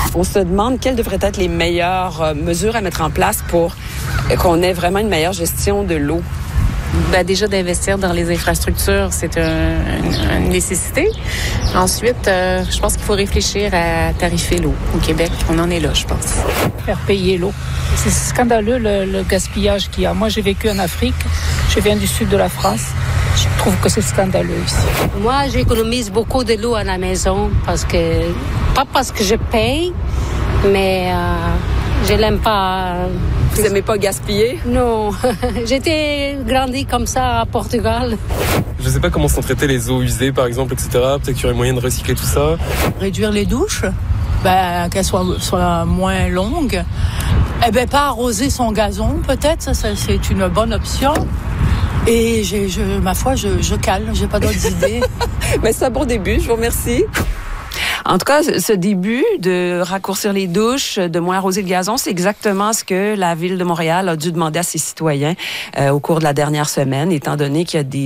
On se demande quelles devraient être les meilleures mesures à mettre en place pour qu'on ait vraiment une meilleure gestion de l'eau. Déjà, d'investir dans les infrastructures, c'est une nécessité. Ensuite, je pense qu'il faut réfléchir à tarifer l'eau. Au Québec, on en est là, je pense. Faire payer l'eau. C'est scandaleux le gaspillage qu'il y a. Moi, j'ai vécu en Afrique. Je viens du sud de la France. Je trouve que c'est scandaleux ici. Moi, j'économise beaucoup de l'eau à la maison pas parce que je paye, mais je l'aime pas. Vous n'aimez pas gaspiller? Non, j'étais grandi comme ça à Portugal. Je ne sais pas comment sont traitées les eaux usées, par exemple, etc. Peut-être qu'il y aurait moyen de recycler tout ça. Réduire les douches, qu'elles soient moins longues. Pas arroser son gazon, peut-être, ça c'est une bonne option. Et ma foi, je cale, j'ai pas d'autres idées. Mais c'est un bon début, je vous remercie. En tout cas, ce début de raccourcir les douches, de moins arroser le gazon, c'est exactement ce que la Ville de Montréal a dû demander à ses citoyens au cours de la dernière semaine, étant donné qu'il y a des